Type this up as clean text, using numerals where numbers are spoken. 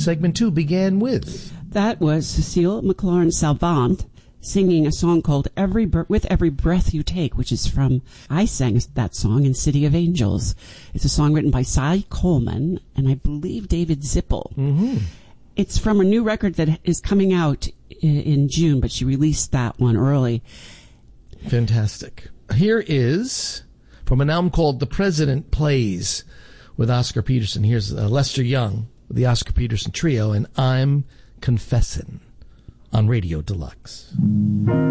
Segment 2 began with... That was Cecile McLaurin-Salvant singing a song called With Every Breath You Take, which is from, I sang that song in City of Angels. It's a song written by Cy Coleman and I believe David Zippel. Mm-hmm. It's from a new record that is coming out in June, but she released that one early. Fantastic. Here is from an album called The President Plays with Oscar Peterson. Here's Lester Young with the Oscar Peterson Trio and I'm Confessin' on Radio Deluxe.